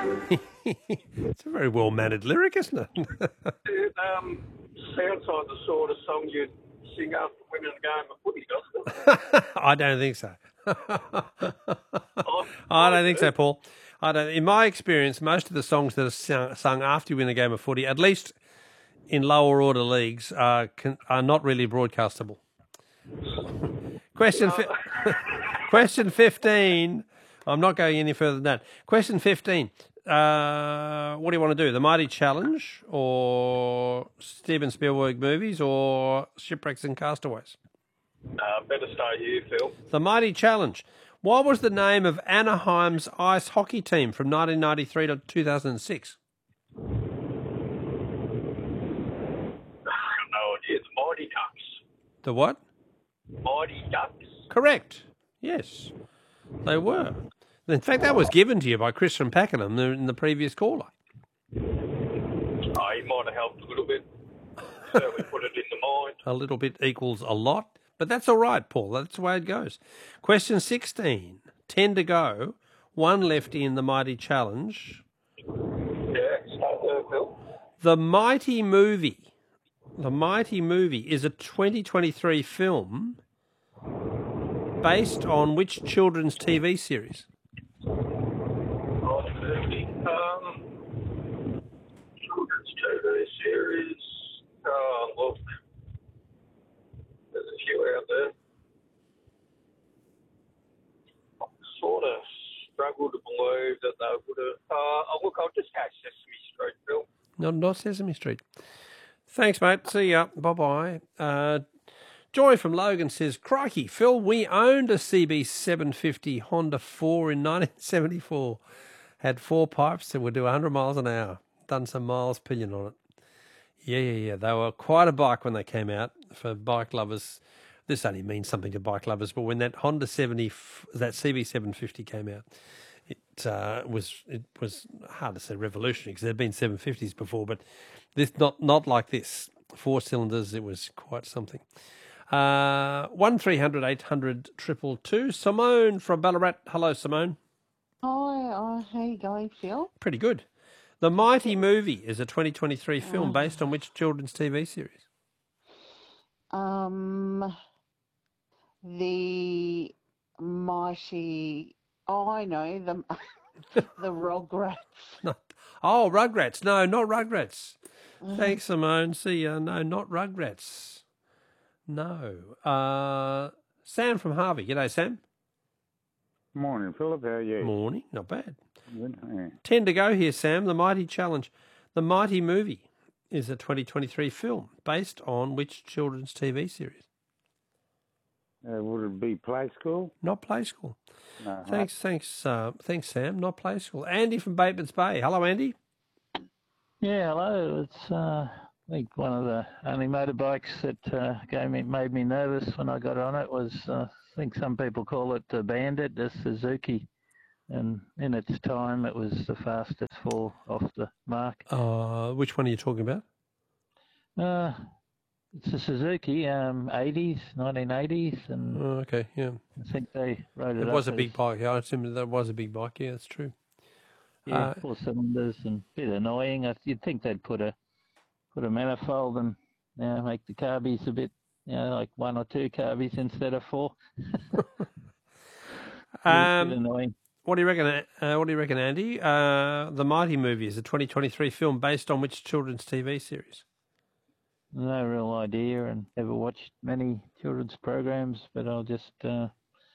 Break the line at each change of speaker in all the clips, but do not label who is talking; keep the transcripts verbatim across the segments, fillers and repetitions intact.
It's a very well-mannered lyric, isn't it?
It um, sounds like the sort of song you'd sing after winning a game of footy, doesn't it?
I don't think so.
Oh,
I don't think so, Paul. I don't. In my experience, most of the songs that are sung, sung after you win a game of footy, at least in lower order leagues, are can, are not really broadcastable. Question fi- question fifteen. I'm not going any further than that. Question fifteen. Uh, what do you want to do? The Mighty Challenge or Steven Spielberg movies or Shipwrecks and Castaways?
Uh, better start you, Phil.
The Mighty Challenge. What was the name of Anaheim's ice hockey team from nineteen ninety-three to two thousand six?
I've got no idea. The Mighty Ducks.
The what?
Mighty Ducks.
Correct. Yes, they were. In fact, that was given to you by Christian Pakenham in the previous caller.
Oh, he might have helped a little bit. Certainly put it in the mind.
A little bit equals a lot, but that's all right, Paul. That's the way it goes. Question sixteen. Ten to go. One left in the Mighty Challenge.
Yeah, start there, Phil.
The Mighty Movie. The Mighty Movie is a twenty twenty-three film based on which children's T V series?
Mighty movie. Um, children's T V series. Oh, look. There's a few out there. I sort of struggle to believe that they would have. Uh, oh, look, I'll just go Sesame Street, Phil.
No, not Sesame Street. Thanks, mate. See ya. Bye-bye. Uh, Joy from Logan says, crikey, Phil, we owned a C B seven fifty Honda four in nineteen seventy-four. Had four pipes that would do one hundred miles an hour. Done some miles pillion on it. Yeah, yeah, yeah. They were quite a bike when they came out for bike lovers. This only means something to bike lovers, but when that Honda seventy, that C B seven fifty came out, it uh, was it was hard to say revolutionary because there had been seven fifties before, but this not not like this. Four cylinders, it was quite something. Uh, one three hundred eight hundred triple two. Simone from Ballarat. Hello, Simone.
Hi, uh, how you going, Phil?
Pretty good. The Mighty Movie is a twenty twenty-three film based on which children's T V series?
Um, the mighty. Oh, I know the the Rugrats.
No. Oh, Rugrats. No, not Rugrats. Thanks, Simone. See ya. No, not Rugrats. No. Uh, Sam from Harvey. G'day, Sam.
Morning, Philip. How are you?
Morning. Not bad.
Good. Yeah.
Ten to go here, Sam. The Mighty Challenge. The Mighty Movie is a twenty twenty-three film based on which children's T V series?
Uh, would it be Play School?
Not Play School.
No.
Thanks, thanks, uh, thanks, Sam. Not Play School. Andy from Bateman's Bay. Hello, Andy.
Yeah, hello. It's uh, I think one of the only motorbikes that uh, gave me made me nervous when I got on it was uh, I think some people call it the Bandit, the Suzuki, and in its time it was the fastest fall off the mark.
Uh, which one are you talking about?
Uh, it's a Suzuki, um, eighties, nineteen eighties, and
Oh, okay, yeah.
I think they wrote it.
It
up
was a
as-
big bike. I assume that was a big bike. Yeah, that's true.
Yeah,
Uh,
four cylinders and a bit annoying. I- You'd think they'd put a put a manifold and you know, make the carbies a bit, you know, like one or two carbies instead of four. Yeah, it's a bit
Um,
annoying.
what do you reckon? Uh, what do you reckon, Andy? Uh, the Mighty Movie is a twenty twenty-three film based on which children's T V series?
No real idea, and never watched many children's programs, but I'll just uh,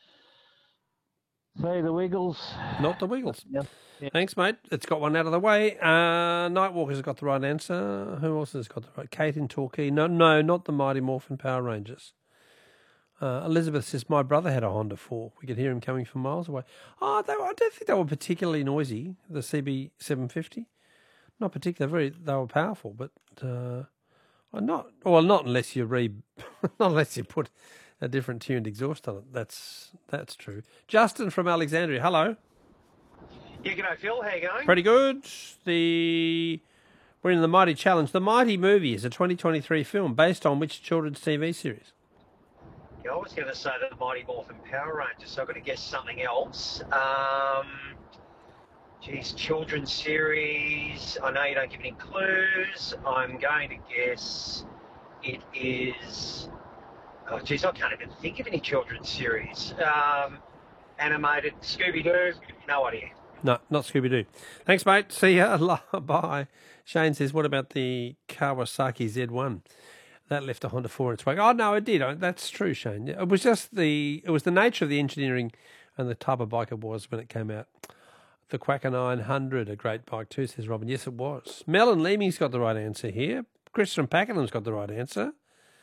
say the Wiggles.
Not the Wiggles.
Yep. Yeah.
Thanks, mate. It's got one out of the way. Uh, Nightwalker's got the right answer. Who else has got the right? Kate in Torquay. No, no, not the Mighty Morphin Power Rangers. Uh, Elizabeth says, my brother had a Honda four. We could hear him coming from miles away. Oh, they, I don't think they were particularly noisy, the C B seven fifty. Not particularly. Very, they were powerful, but uh, not, well, not unless you re, not unless you put a different tuned exhaust on it. That's that's true. Justin from Alexandria. Hello.
Yeah, g'day, Phil. How you going?
Pretty good. The We're in the Mighty Challenge. The Mighty Movie is a twenty twenty-three film based on which children's T V series?
Yeah, I was going to say the Mighty Morphin Power Rangers, so I've got to guess something else. Um, Geez, children's series. I know you don't give any clues. I'm going to guess it is... Oh, geez, I can't even think of any children's series. Um, animated Scooby-Doo, no idea.
No, not Scooby-Doo. Thanks, mate. See ya. Bye. Shane says, what about the Kawasaki Z one? That left a Honda four in its wake. Oh, no, it did. That's true, Shane. It was just the, it was the nature of the engineering and the type of bike it was when it came out. The Quacker nine hundred, a great bike too, says Robin. Yes, it was. Mel and Leaming's got the right answer here. Chris from Pakenham's got the right answer.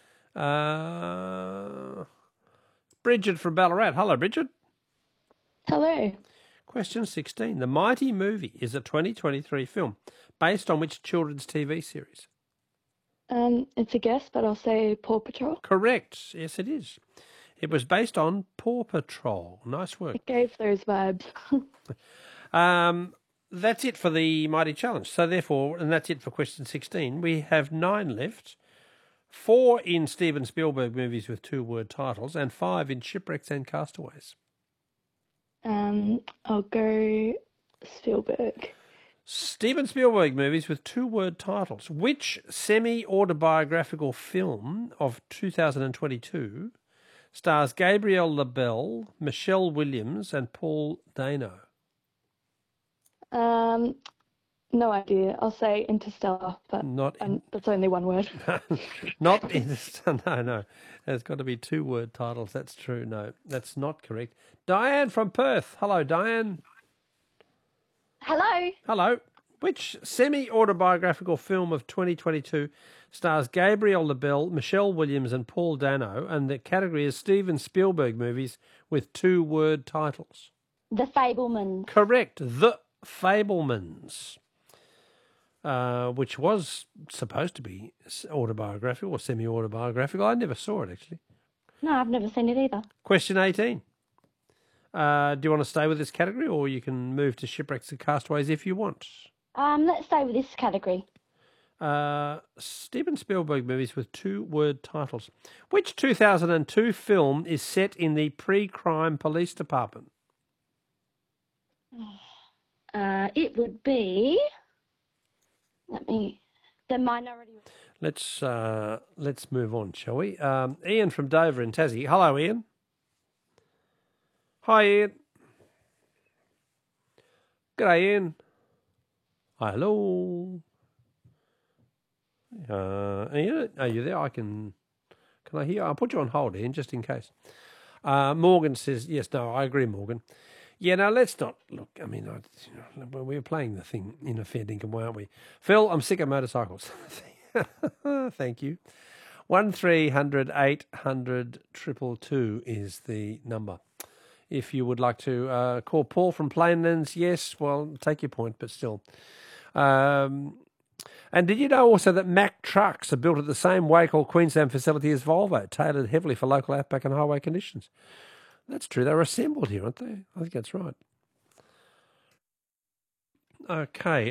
Uh, Bridget from Ballarat. Hello, Bridget.
Hello.
Question sixteen. The Mighty Movie is a twenty twenty-three film based on which children's T V series?
Um, it's a guess, but I'll say Paw Patrol.
Correct. Yes, it is. It was based on Paw Patrol. Nice work.
It gave those vibes.
um, that's it for the Mighty Challenge. So therefore, and that's it for question sixteen. We have nine left. Four in Steven Spielberg movies with two-word titles and five in Shipwrecks and Castaways.
Um, I'll go Spielberg.
Steven Spielberg movies with two-word titles. Which semi-autobiographical film of two thousand twenty-two stars Gabrielle LaBelle, Michelle Williams and Paul Dano?
Um, no idea. I'll say Interstellar, but
Not in-
um, that's only one word.
Not in no, no. There's got to be two-word titles. That's true. No, that's not correct. Diane from Perth. Hello, Diane.
Hello.
Hello. Which semi-autobiographical film of twenty twenty-two stars Gabrielle LaBelle, Michelle Williams and Paul Dano, and the category is Steven Spielberg movies with two-word titles?
The Fabelmans.
Correct. The Fabelmans. Uh, which was supposed to be autobiographical or semi-autobiographical. I never saw it, actually.
No, I've never seen it either.
Question eighteen. Uh, do you want to stay with this category, or you can move to Shipwrecks and Castaways if you want?
Um, let's stay with this category.
Uh, Steven Spielberg movies with two-word titles. Which two thousand two film is set in the pre-crime police department?
Uh, it would be... Let me... The Minority...
Let's uh, let's move on, shall we? Um, Ian from Dover in Tassie. Hello, Ian. Hi, Ian. G'day, Ian. Hello. Uh, Ian, are you there? I can. Can I hear? I'll put you on hold, Ian, just in case. Uh, Morgan says yes. No, I agree, Morgan. Yeah, no, let's not look. I mean, I, you know, we were playing the thing in a fair dinkum way, aren't we? Phil, I'm sick of motorcycles. Thank you. One three hundred eight hundred triple two is the number. If you would like to uh, call Paul from Plainlands, yes, well, take your point, but still. Um, and did you know also that Mack trucks are built at the same Wacol Queensland facility as Volvo, tailored heavily for local outback and highway conditions? That's true. They're assembled here, aren't they? I think that's right. Okay.